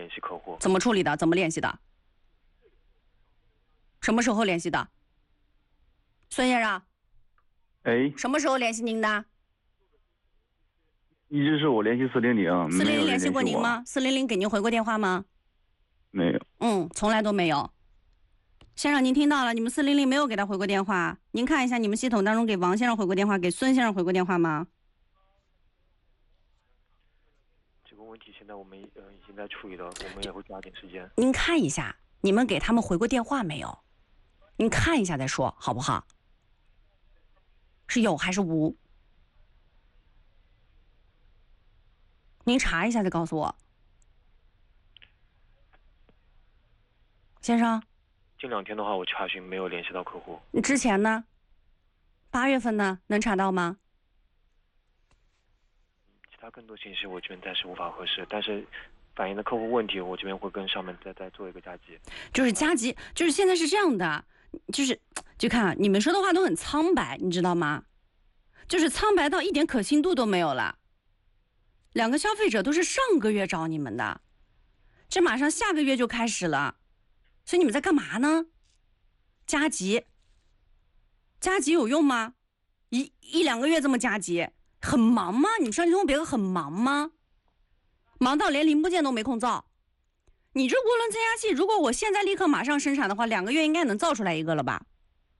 联系客户。 怎么处理的？怎么联系的？什么时候联系的？孙先生， 哎， 什么时候联系您的一直是我联系400，没有人联系过您我？ 吗？400给您回过电话吗？ 没有。 从来都没有。先生，您听到了，你们400没有给他回过电话。您看一下你们系统当中给王先生回过电话，给孙先生回过电话吗？ 这个问题现在我们已经在处理了，我们也会抓紧时间。 您看一下，你们给他们回过电话没有？您看一下再说，好不好？是有还是无？您查一下再告诉我。先生， 近2天的话，我查询没有联系到客户。 你之前呢？8月份呢？能查到吗？ 其他更多信息我这边暂时无法核实，但是反映的客户问题，我这边会跟上面再做一个加急。 就是加急，就是现在是这样的，就看你们说的话都很苍白，你知道吗？就是苍白到一点可信度都没有了。2个消费者都是上个月找你们的，这马上下个月就开始了，所以你们在干嘛呢？加急有用吗？一2个月这么加急，很忙吗？你们上汽通用别克很忙吗？忙到连零部件都没空造。你这涡轮增压器，如果我现在立刻马上生产的话，2个月应该能造出来一个了吧？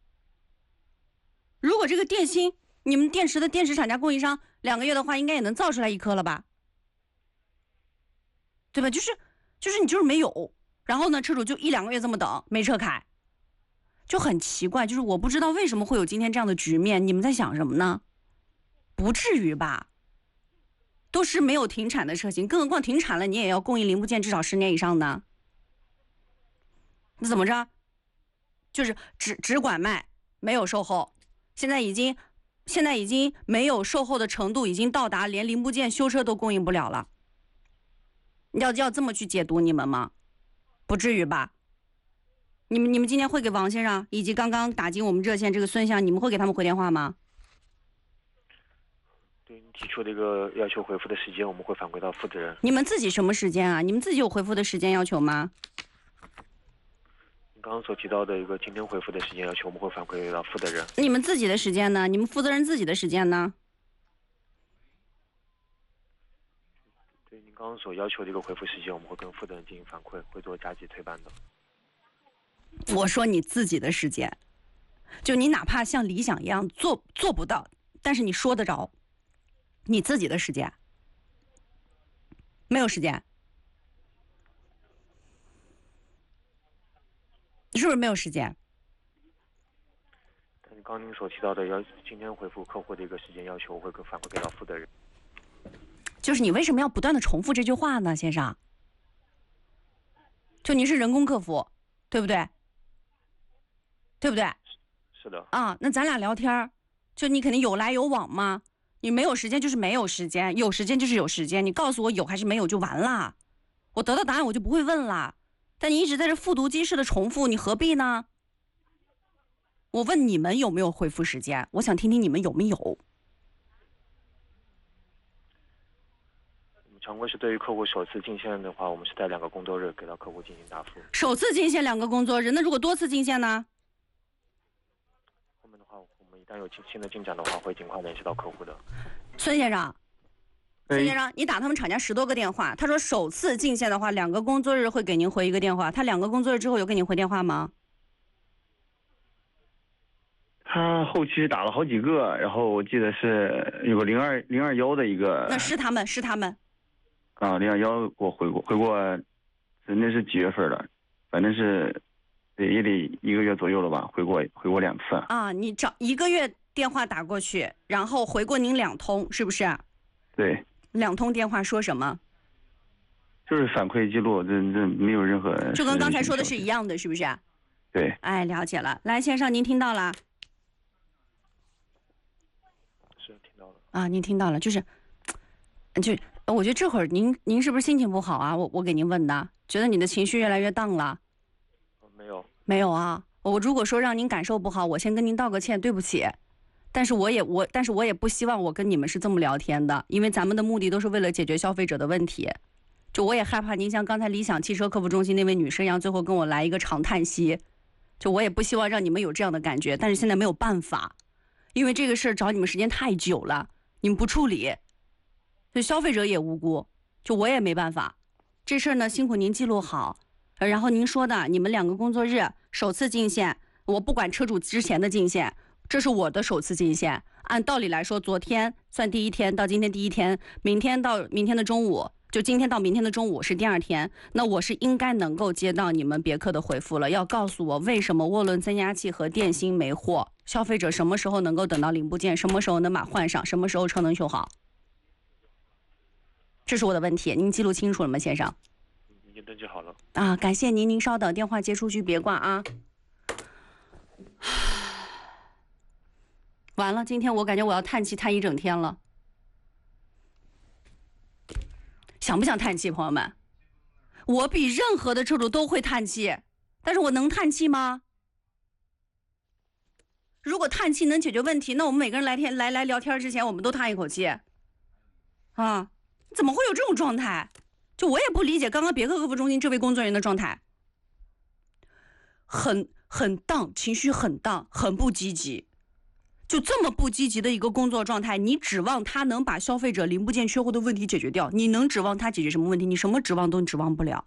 如果这个电芯，你们电池的电池厂家供应商2个月的话，应该也能造出来1颗了吧？对吧？就是你就是没有，然后呢，车主就1-2个月这么等，没车开，就很奇怪。就是我不知道为什么会有今天这样的局面，你们在想什么呢？不至于吧？都是没有停产的车型，更何况停产了，你也要供应零部件至少10年以上的。那怎么着？就是只管卖，没有售后。现在已经没有售后的程度，已经到达连零部件修车都供应不了了。要这么去解读你们吗？不至于吧？你们今天会给王先生以及刚刚打进我们热线这个孙先生，你们会给他们回电话吗？ 对你提出的一个要求回复的时间，我们会反馈到负责人。 你们自己什么时间啊？你们自己有回复的时间要求吗？ 你刚刚所提到的一个今天回复的时间要求，我们会反馈到负责人。 你们自己的时间呢？你们负责人自己的时间呢？ 对您刚刚所要求的一个回复时间，我们会跟负责人进行反馈，会做加急推办的。 我说你自己的时间，就你哪怕像理想一样做不到，但是你说得着，你自己的时间没有时间，是不是没有时间？ 但是刚您所提到的今天回复客户的一个时间要求，我会反馈给到负责人。 就是你为什么要不断的重复这句话呢，先生？就您是人工客服，对不对？对不对？ 是的。 啊，那咱俩聊天，就你肯定有来有往嘛。你没有时间就是没有时间，有时间就是有时间。你告诉我有还是没有就完了，我得到答案我就不会问了。但你一直在这复读机式的重复，你何必呢？我问你们有没有回复时间，我想听听你们有没有。 常规是对于客户首次进线的话，我们是在2个工作日给到客户进行答复。 首次进线2个工作日，那如果多次进线呢？ 后面的话，我们一旦有新的进展的话，会尽快联系到客户的。 孙先生，你打他们厂家10多个电话，他说首次进线的话，2个工作日会给您回一个电话。他2个工作日之后有给您回电话吗？ 他后期打了好几个，然后我记得是有个021的一个。 那是他们。 啊，021给我回过，那是几月份的？反正是，也得1个月左右了吧，回过2次。 啊，你找1个月电话打过去，然后回过您2通，是不是？ 对。 2通电话说什么？ 就是反馈记录，这没有任何。 就跟刚才说的是一样的，是不是？ 对。 哎，了解了。来，先生，您听到了？ 是听到了。 啊，您听到了，我觉得这会儿您是不是心情不好啊？我给您问的，觉得你的情绪越来越荡了。没有啊。我如果说让您感受不好，我先跟您道个歉，对不起。但是我也不希望我跟你们是这么聊天的，因为咱们的目的都是为了解决消费者的问题。 就我也害怕您像刚才理想汽车客服中心那位女士一样，最后跟我来一个长叹息。就我也不希望让你们有这样的感觉，但是现在没有办法，因为这个事儿找你们时间太久了，你们不处理，就消费者也无辜，就我也没办法。这事儿呢，辛苦您记录好。然后您说的，你们2个工作日首次进线，我不管车主之前的进线，这是我的首次进线。按道理来说，昨天算第1天，到今天第1天，明天到明天的中午，就今天到明天的中午是第2天。那我是应该能够接到你们别克的回复了，要告诉我为什么涡轮增压器和电芯没货，消费者什么时候能够等到零部件，什么时候能把换上，什么时候车能修好。这是我的问题，您记录清楚了吗，先生？ 已经登记好了。 啊，感谢您，您稍等，电话接出去别挂啊。完了，今天我感觉我要叹气叹一整天了。想不想叹气，朋友们？我比任何的车主都会叹气，但是我能叹气吗？如果叹气能解决问题，那我们每个人来聊天之前，我们都叹一口气。啊，怎么会有这种状态？就我也不理解刚刚别克客服中心这位工作人员的状态，很荡，情绪很荡，很不积极。就这么不积极的一个工作状态，你指望他能把消费者零部件缺货的问题解决掉？你能指望他解决什么问题？你什么指望都指望不了。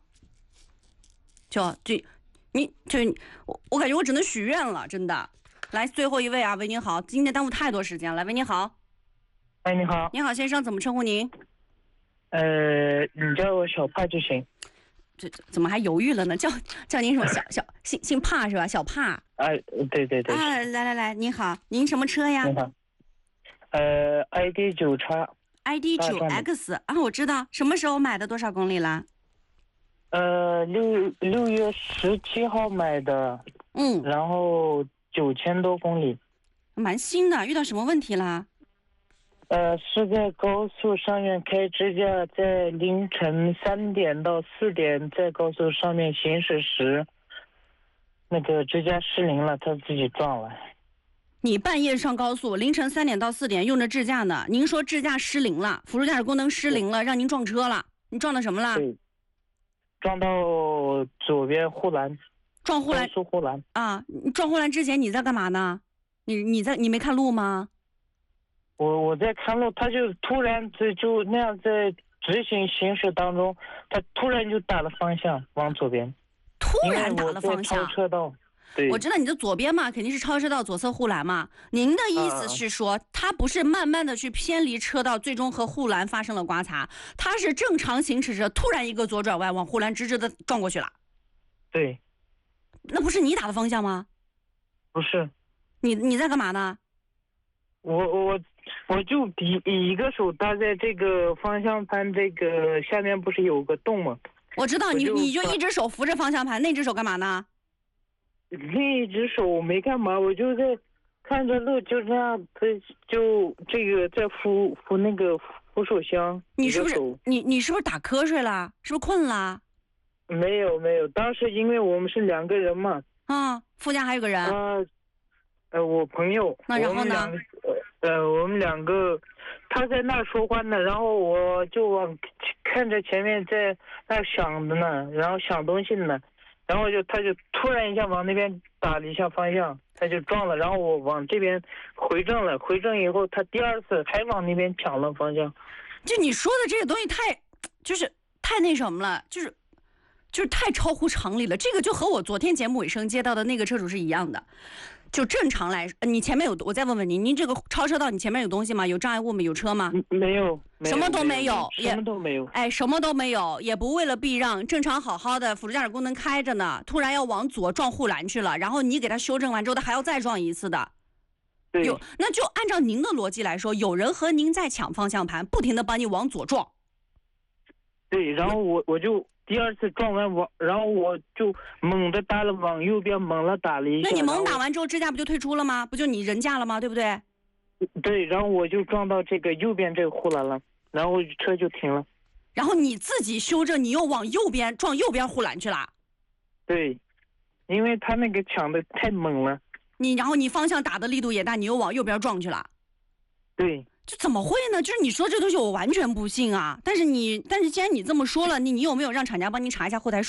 我感觉我只能许愿了，真的。来，最后一位啊，喂，您好，今天耽误太多时间了。喂，你好。 哎，你好。 你好，先生，怎么称呼您？ 你叫我小帕就行。 这怎么还犹豫了呢？叫您什么？姓帕是吧？小帕。 对。 啊，来，您好，您什么车呀？ 你好。ID9X。 ID9X 啊，我知道，什么时候买的？多少公里啦 ？6月17号买的。然后9000多公里。 蛮新的，遇到什么问题啦？ 是在高速上面开支架，在凌晨3点到4点在高速上面行驶时，那个支架失灵了，他自己撞了。 你半夜上高速，凌晨3点到4点用着支架呢？您说支架失灵了，辅助驾驶功能失灵了，让您撞车了？你撞到什么了？ 对，撞到左边护栏。 撞护栏？ 高速护栏啊！你撞护栏之前你在干嘛呢？你没看路吗？ 我在看路，他就突然就那样在直行驶当中，他突然就打了方向往左边。 突然打了方向。 超车道。对。 我知道你的左边嘛，肯定是超车道左侧护栏嘛。您的意思是说，他不是慢慢的去偏离车道，最终和护栏发生了刮擦，他是正常行驶着，突然一个左转弯往护栏直直的撞过去了。 对。 那不是你打的方向吗？ 不是。 你在干嘛呢？ 我就以一个手搭在这个方向盘这个下面，不是有个洞吗？ 我知道，你就一只手扶着方向盘，那只手干嘛呢？ 另一只手没干嘛，我就在看着路，就这样，就这个在扶那个扶手箱。 你是不是打瞌睡了？是不是困了？ 没有，当时因为我们是2个人嘛。 啊，副驾还有个人。 我朋友。 那然后呢？ 我们2个，他在那说话呢，然后我就看着前面在那想的呢，然后想东西呢，然后他就突然一下往那边打了一下方向，他就撞了，然后我往这边回正了，回正以后他第2次还往那边抢了方向。 就你说的这个东西太那什么了，就是太超乎常理了。这个就和我昨天节目尾声接到的那个车主是一样的。就正常来说，你前面我再问问您这个超车道你前面有东西吗？有障碍物吗？有车吗？ 没有， 什么都没有， 什么都没有。 哎，什么都没有，也不为了避让，正常好好的辅助驾驶功能开着呢，突然要往左撞护栏去了，然后你给他修正完之后，他还要再撞一次的。 对。 那就按照您的逻辑来说，有人和您在抢方向盘，不停的帮你往左撞。 对，然后我就第2次撞完然后我就猛地打了往右边，猛了打了一下。 那你猛打完之后，支架不就退出了吗？不就你人架了吗？对不对？ 对，然后我就撞到这个右边这个护栏了，然后车就停了。 然后你自己修正，你又往右边撞右边护栏去了。 对，因为他那个抢的太猛了。 然后你方向打的力度也大，你又往右边撞去了。 对。 就怎么会呢？就是你说这东西我完全不信啊！但是既然你这么说了，你有没有让厂家帮你查一下后台